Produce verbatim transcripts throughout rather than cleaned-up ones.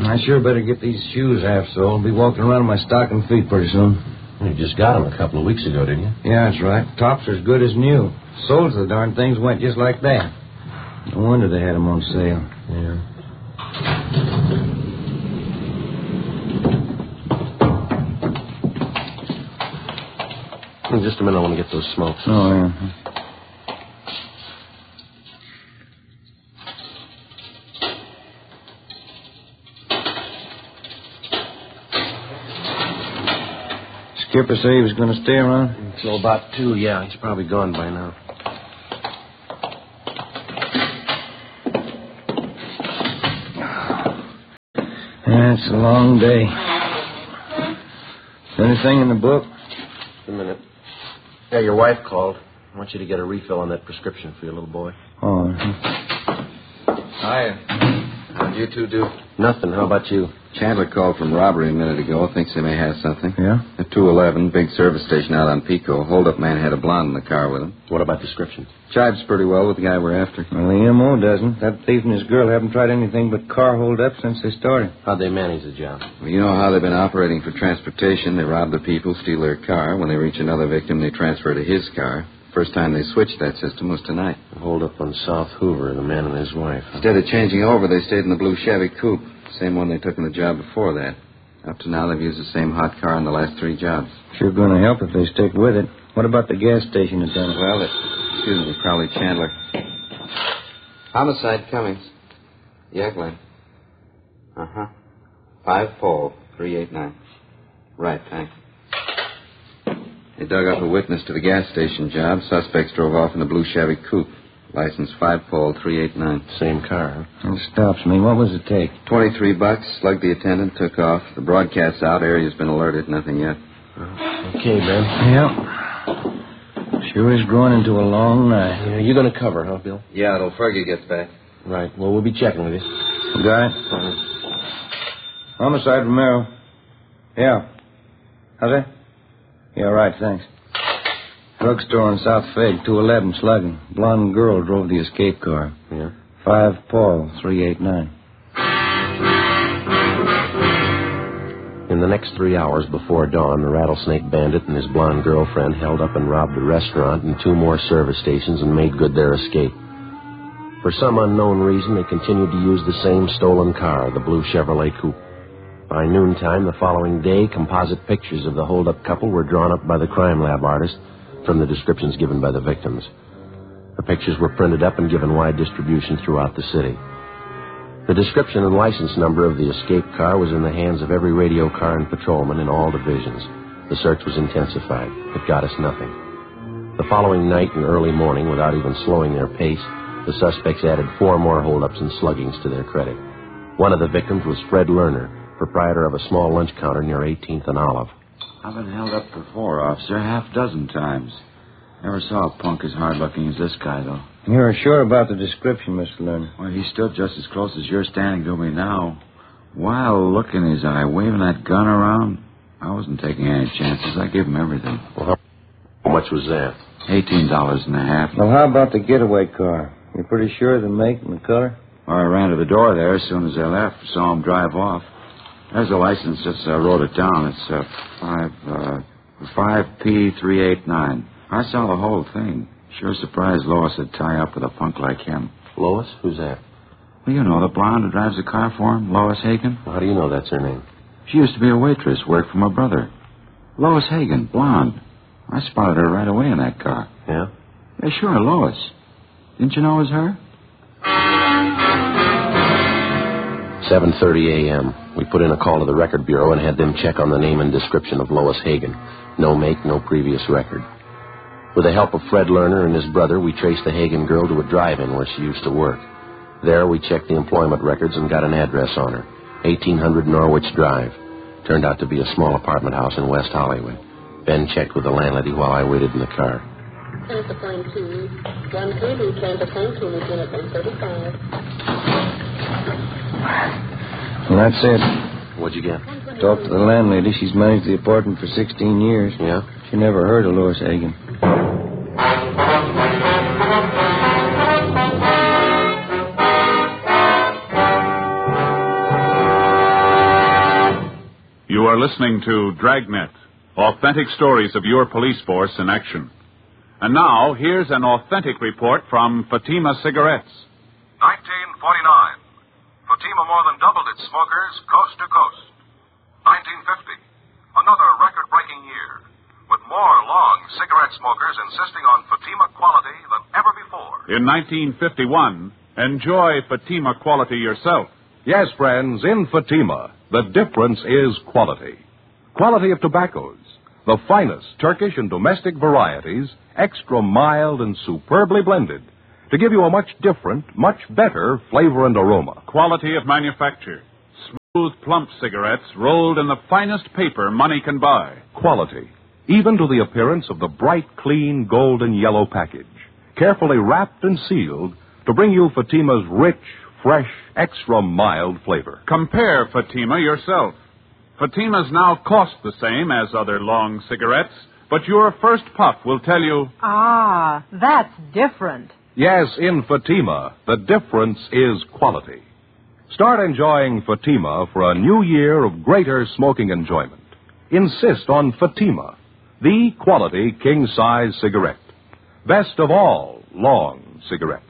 I sure better get these shoes half soled. I'll be walking around in my stocking feet pretty soon. You just got them a couple of weeks ago, didn't you? Yeah, that's right. Tops are as good as new. Soles of the darn things went just like that. No wonder they had them on sale. Yeah. In just a minute, I want to get those smokes. Oh, yeah. Skipper say he was going to stay around? Until about two, yeah. He's probably gone by now. Yeah, it's a long day. Anything in the book? Just a minute. Yeah, your wife called. I want you to get a refill on that prescription for your little boy. Oh. Hiya. How'd you two do? Nothing. How about you? Chandler called from robbery a minute ago. Thinks they may have something. Yeah? At two eleven, big service station out on Pico. Hold-up man had a blonde in the car with him. What about description? Jives pretty well with the guy we're after. Well, the M O doesn't. That thief and his girl haven't tried anything but car hold-up since they started. How'd they manage the job? Well, you know how they've been operating for transportation. They rob the people, steal their car. When they reach another victim, they transfer to his car. First time they switched that system was tonight. Hold up on South Hoover, the man and his wife. Huh? Instead of changing over, they stayed in the blue Chevy coupe. Same one they took in the job before that. Up to now, they've used the same hot car in the last three jobs. Sure going to help if they stick with it. What about the gas station attendant? Well, it, excuse me, Crowley Chandler. Homicide Cummings. Yeah, Glenn. Uh-huh. Five Paul, three eight nine. Right, thanks. They dug up a witness to the gas station job. Suspects drove off in the blue Chevy coupe. License five Paul, three eight nine. Same car, huh? It stops me. What was it take? Twenty-three bucks. Slugged the attendant, took off. The broadcast's out. Area's been alerted. Nothing yet. Okay, Ben. Yeah. Sure is growing into a long night. Yeah, you're going to cover, huh, Bill? Yeah, till Fergie gets back. Right. Well, we'll be checking with you. Got it? Uh-huh. Homicide Romero. Yeah. How's that? Yeah, right, thanks. Drugstore on South Fig, two eleven, slugging. Blonde girl drove the escape car. Yeah? Five Paul, three eight nine. In the next three hours before dawn, the Rattlesnake Bandit and his blonde girlfriend held up and robbed a restaurant and two more service stations and made good their escape. For some unknown reason, they continued to use the same stolen car, the blue Chevrolet coupe. By noontime the following day, composite pictures of the hold-up couple were drawn up by the crime lab artist from the descriptions given by the victims. The pictures were printed up and given wide distribution throughout the city. The description and license number of the escape car was in the hands of every radio car and patrolman in all divisions. The search was intensified. It got us nothing. The following night and early morning, without even slowing their pace, the suspects added four more holdups and sluggings to their credit. One of the victims was Fred Lerner, proprietor of a small lunch counter near eighteenth and Olive. I've been held up before, officer, half a dozen times. Never saw a punk as hard-looking as this guy, though. You're sure about the description, Mister Lerner? Well, he stood just as close as you're standing to me now. Wild look in his eye, waving that gun around. I wasn't taking any chances. I gave him everything. Well, how much was that? Eighteen dollars and a half. Well, how about the getaway car? You're pretty sure of the make and the color? Well, I ran to the door there as soon as I left. Saw him drive off. There's a license. Just uh, wrote it down. It's uh, five uh, five P three eight nine. I saw the whole thing. Sure surprised Lois would tie up with a punk like him. Lois? Who's that? Well, you know, the blonde who drives the car for him, Lois Hagen. Well, how do you know that's her name? She used to be a waitress, worked for my brother. Lois Hagen, blonde. I spotted her right away in that car. Yeah? Yeah, sure, Lois. Didn't you know it was her? seven thirty a.m. We put in a call to the record bureau and had them check on the name and description of Lois Hagen. No make, no previous record. With the help of Fred Lerner and his brother, we traced the Hagen girl to a drive-in where she used to work. There, we checked the employment records and got an address on her. eighteen hundred Norwich Drive. Turned out to be a small apartment house in West Hollywood. Ben checked with the landlady while I waited in the car. Transfer plane two. one thirty, transfer plane two, Lieutenant one thirty-five. Well, that's it. What'd you get? Talked to the landlady. She's managed the apartment for sixteen years. Yeah? She never heard of Lois Hagen. are listening to Dragnet, authentic stories of your police force in action. And now, here's an authentic report from Fatima Cigarettes. nineteen forty-nine. Fatima more than doubled its smokers coast to coast. nineteen fifty. Another record-breaking year, with more long cigarette smokers insisting on Fatima quality than ever before. In nineteen fifty-one, enjoy Fatima quality yourself. Yes, friends, in Fatima, the difference is quality. Quality of tobaccos, the finest Turkish and domestic varieties, extra mild and superbly blended, to give you a much different, much better flavor and aroma. Quality of manufacture. Smooth, plump cigarettes rolled in the finest paper money can buy. Quality, even to the appearance of the bright, clean, golden yellow package, carefully wrapped and sealed to bring you Fatima's rich, fresh, extra mild flavor. Compare Fatima yourself. Fatima's now cost the same as other long cigarettes, but your first puff will tell you... Ah, that's different. Yes, in Fatima, the difference is quality. Start enjoying Fatima for a new year of greater smoking enjoyment. Insist on Fatima, the quality king-size cigarette. Best of all long cigarettes.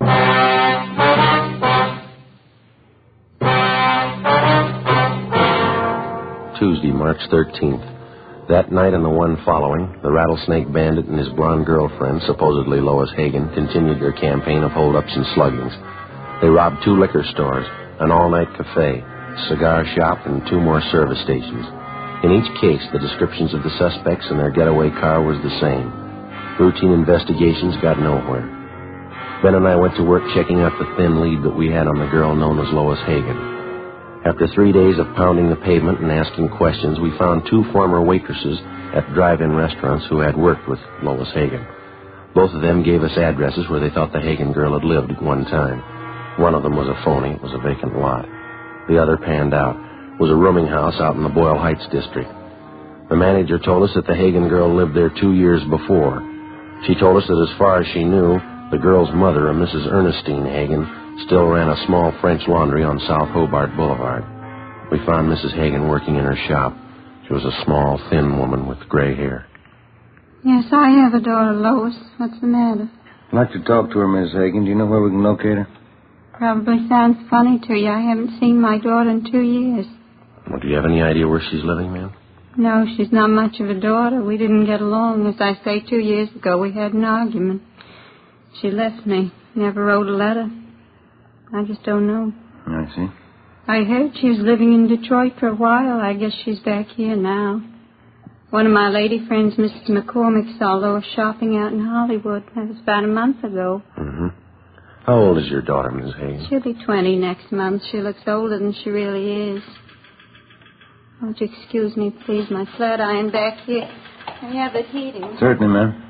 Tuesday, March thirteenth. That night and the one following, the Rattlesnake Bandit and his blonde girlfriend, supposedly Lois Hagen, continued their campaign of holdups and sluggings. They robbed two liquor stores, an all-night cafe, cigar shop, and two more service stations. In each case, the descriptions of the suspects and their getaway car was the same. Routine investigations got nowhere. Ben and I went to work checking out the thin lead that we had on the girl known as Lois Hagen. After three days of pounding the pavement and asking questions, we found two former waitresses at drive-in restaurants who had worked with Lois Hagen. Both of them gave us addresses where they thought the Hagen girl had lived at one time. One of them was a phony. It was a vacant lot. The other panned out. It was a rooming house out in the Boyle Heights district. The manager told us that the Hagen girl lived there two years before. She told us that as far as she knew, the girl's mother, a Missus Ernestine Hagen, still ran a small French laundry on South Hobart Boulevard. We found Missus Hagen working in her shop. She was a small, thin woman with gray hair. Yes, I have a daughter, Lois. What's the matter? I'd like to talk to her, Miss Hagen. Do you know where we can locate her? Probably sounds funny to you. I haven't seen my daughter in two years. Well, do you have any idea where she's living, ma'am? No, she's not much of a daughter. We didn't get along. As I say, two years ago we had an argument. She left me. Never wrote a letter. I just don't know. I see. I heard she was living in Detroit for a while. I guess she's back here now. One of my lady friends, Missus McCormick, saw Lois shopping out in Hollywood. That was about a month ago. Mm-hmm. How old is your daughter, Miss Hagen? She'll be twenty next month. She looks older than she really is. Won't you excuse me, please? My flat iron back here. I have it heating. Certainly, ma'am.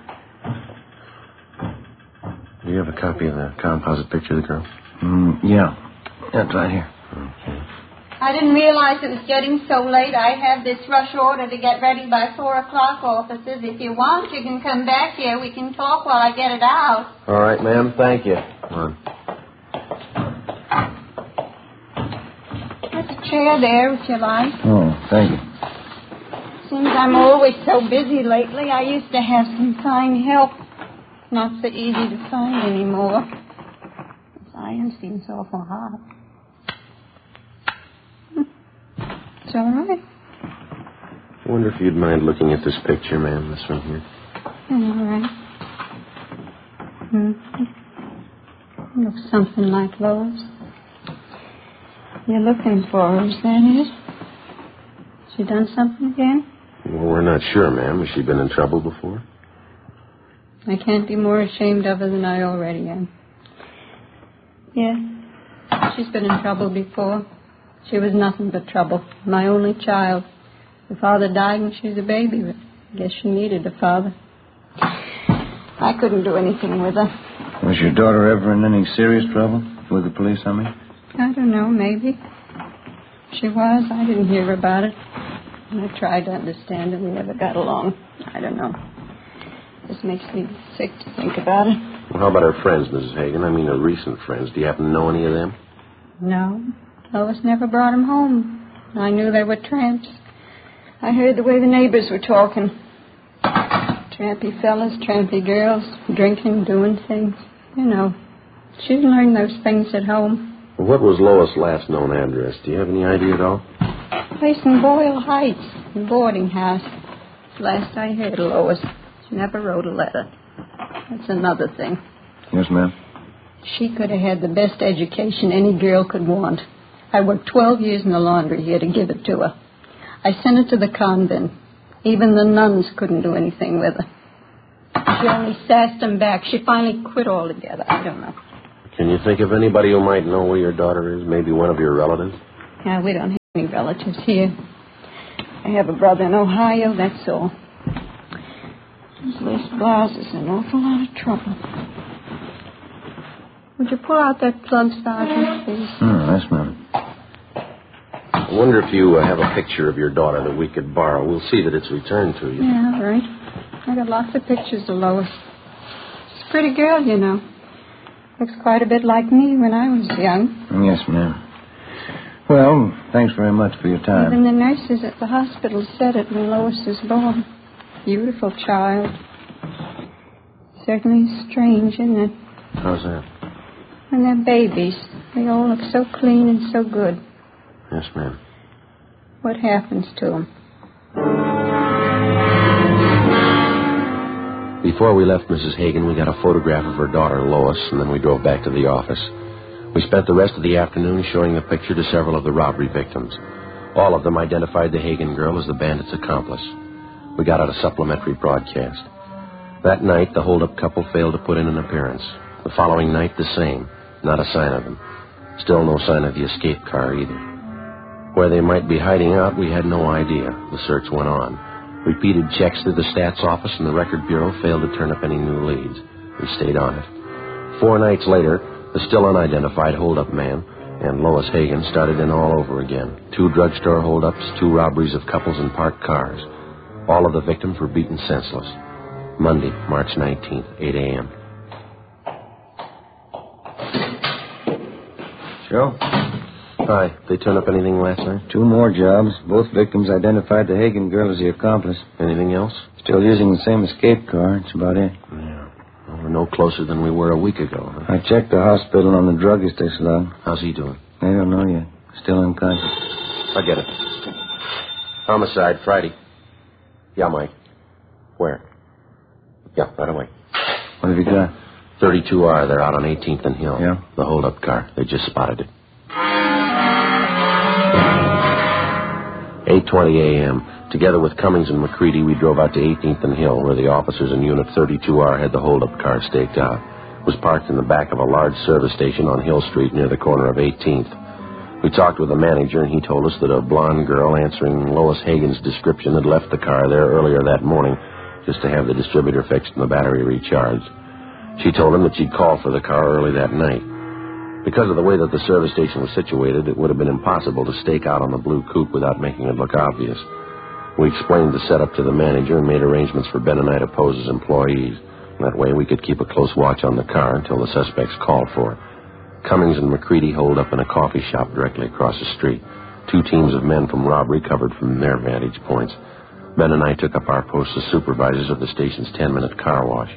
Do you have a copy of the composite picture of the girl? Mm, yeah. That's right here. Okay. I didn't realize it was getting so late. I have this rush order to get ready by four o'clock, officers. If you want, you can come back here. We can talk while I get it out. All right, ma'am. Thank you. Come on. There's a chair there, if you like. Oh, thank you. Seems I'm always so busy lately. I used to have some fine help. Not so easy to find anymore. This iron seems awful hot. It's all right. I wonder if you'd mind looking at this picture, ma'am, this one here. All right. Mm-hmm. Looks something like Lois. You're looking for her, is that it? She done something again? Well, we're not sure, ma'am. Has she been in trouble before? I can't be more ashamed of her than I already am. Yes, she's been in trouble before. She was nothing but trouble. My only child. Her father died when she was a baby, but I guess she needed a father. I couldn't do anything with her. Was your daughter ever in any serious trouble? With the police, I mean? I don't know, maybe. She was. I didn't hear about it. And I tried to understand it. We never got along. I don't know. This makes me sick to think about it. Well, how about her friends, Missus Hagen? I mean, her recent friends. Do you happen to know any of them? No. Lois never brought them home. I knew they were tramps. I heard the way the neighbors were talking. Trampy fellas, trampy girls, drinking, doing things. You know, she didn't learn those things at home. What was Lois' last known address? Do you have any idea at all? Place in Boyle Heights, a boarding house. Last I heard of Lois, she never wrote a letter. That's another thing. Yes, ma'am. She could have had the best education any girl could want. I worked twelve years in the laundry here to give it to her. I sent her to the convent. Even the nuns couldn't do anything with her. She only sassed them back. She finally quit altogether. I don't know. Can you think of anybody who might know where your daughter is? Maybe one of your relatives? Yeah, we don't have any relatives here. I have a brother in Ohio, that's all. This blouse is an awful lot of trouble. Would you pull out that plug, Sergeant, please? Oh, yes, ma'am. I wonder if you uh, have a picture of your daughter that we could borrow. We'll see that it's returned to you. Yeah, all right. I got lots of pictures of Lois. She's a pretty girl, you know. Looks quite a bit like me when I was young. Yes, ma'am. Well, thanks very much for your time. Even the nurses at the hospital said it when Lois was born. Beautiful child. Certainly strange, isn't it? How's that? When they're babies, they all look so clean and so good. Yes, ma'am. What happens to them? Before we left Missus Hagen, we got a photograph of her daughter, Lois, and then we drove back to the office. We spent the rest of the afternoon showing the picture to several of the robbery victims. All of them identified the Hagen girl as the bandit's accomplice. We got out a supplementary broadcast. That night, the hold-up couple failed to put in an appearance. The following night, the same. Not a sign of them. Still no sign of the escape car either. Where they might be hiding out, we had no idea. The search went on. Repeated checks through the stats office and the record bureau failed to turn up any new leads. We stayed on it. Four nights later, the still unidentified hold-up man and Lois Hagen started in all over again. Two drugstore hold-ups, two robberies of couples in parked cars. All of the victims were beaten senseless. Monday, March nineteenth, eight a.m. Joe? Hi. They turn up anything last night? Two more jobs. Both victims identified the Hagen girl as the accomplice. Anything else? Still using the same escape car. That's about it. Yeah. Well, we're no closer than we were a week ago. Huh? I checked the hospital on the druggist they slug. How's he doing? I don't know yet. Still unconscious. I get it. Homicide, Friday. Yeah, Mike. Where? Yeah, right away. What have you got? thirty-two R. They're out on eighteenth and Hill. Yeah? The hold-up car. They just spotted it. eight twenty a.m. Together with Cummings and McCready, we drove out to eighteenth and Hill, where the officers in Unit thirty-two R had the hold-up car staked out. It was parked in the back of a large service station on Hill Street near the corner of eighteenth. We talked with the manager, and he told us that a blonde girl answering Lois Hagen's description had left the car there earlier that morning just to have the distributor fixed and the battery recharged. She told him that she'd called for the car early that night. Because of the way that the service station was situated, it would have been impossible to stake out on the blue coupe without making it look obvious. We explained the setup to the manager and made arrangements for Ben and I to pose as employees. That way we could keep a close watch on the car until the suspects called for it. Cummings and McCready holed up in a coffee shop directly across the street. Two teams of men from robbery covered from their vantage points. Ben and I took up our posts as supervisors of the station's ten-minute car wash.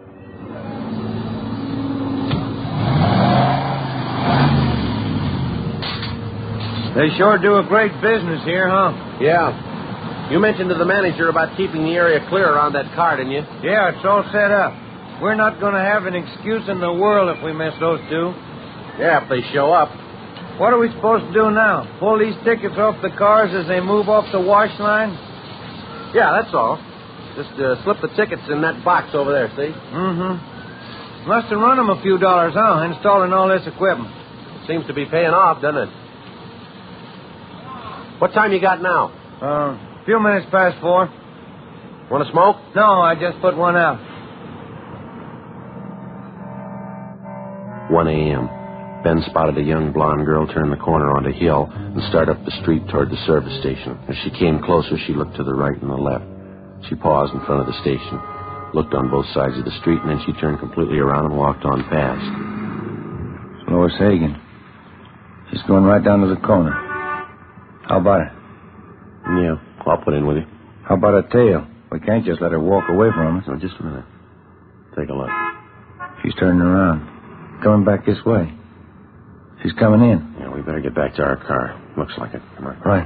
They sure do a great business here, huh? Yeah. You mentioned to the manager about keeping the area clear around that car, didn't you? Yeah, it's all set up. We're not going to have an excuse in the world if we miss those two. Yeah, if they show up. What are we supposed to do now? Pull these tickets off the cars as they move off the wash line? Yeah, that's all. Just uh, slip the tickets in that box over there, see? Mm-hmm. Must have run them a few dollars, huh, installing all this equipment. Seems to be paying off, doesn't it? What time you got now? Uh, a few minutes past four. Want to smoke? No, I just put one out. one a.m. Ben spotted a young blonde girl turn the corner onto Hill and start up the street toward the service station. As she came closer, she looked to the right and the left. She paused in front of the station, looked on both sides of the street, and then she turned completely around and walked on past. It's Lois Hagen. She's going right down to the corner. How about it? Yeah, I'll put in with you. How about a tail? We can't just let her walk away from us. No, just a minute. Take a look. She's turning around. Coming back this way. She's coming in. Yeah, we better get back to our car. Looks like it. Come on. Right.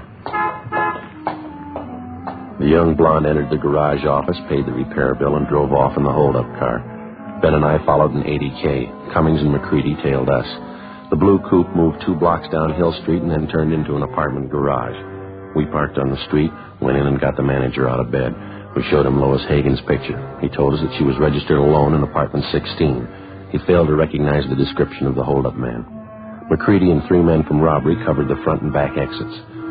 The young blonde entered the garage office, paid the repair bill, and drove off in the hold-up car. Ben and I followed in eighty K. Cummings and McCready tailed us. The blue coupe moved two blocks down Hill Street and then turned into an apartment garage. We parked on the street, went in and got the manager out of bed. We showed him Lois Hagen's picture. He told us that she was registered alone in apartment sixteen. He failed to recognize the description of the hold-up man. McCready and three men from robbery covered the front and back exits.